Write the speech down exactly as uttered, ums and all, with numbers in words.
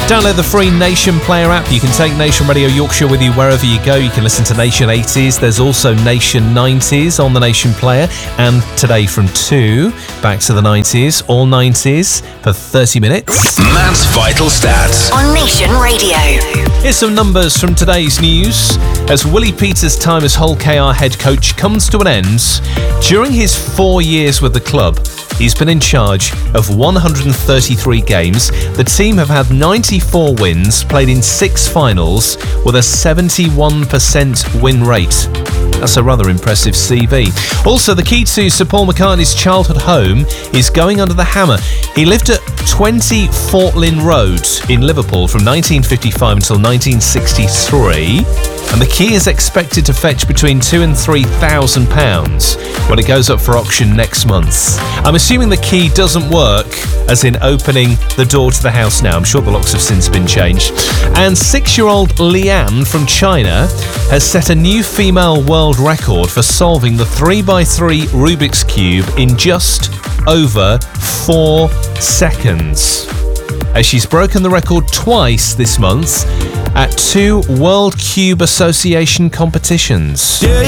Download the free Nation Player app. You can take Nation Radio Yorkshire with you wherever you go. You can listen to Nation eighties. There's also Nation nineties on the Nation Player. And today from two, back to the nineties, all nineties for thirty minutes. Matt's Vital Stats on Nation Radio. Here's some numbers from today's news. As Willie Peters' time as Hull K R head coach comes to an end, during his four years with the club, he's been in charge of one hundred thirty-three games. The team have had ninety-four wins, played in six finals with a seventy-one percent win rate. That's a rather impressive C V. Also, the key to Sir Paul McCartney's childhood home is going under the hammer. He lived at twenty Fort Lynn Road in Liverpool from nineteen fifty-five until nineteen sixty-three. And the key is expected to fetch between two and three thousand pounds when it goes up for auction next month. I'm assuming the key doesn't work, as in opening the door to the house now. I'm sure the locks have since been changed. And six-year-old Leanne from China has set a new female world record for solving the three by three Rubik's Cube in just over four seconds. As she's broken the record twice this month at two World Cube Association competitions.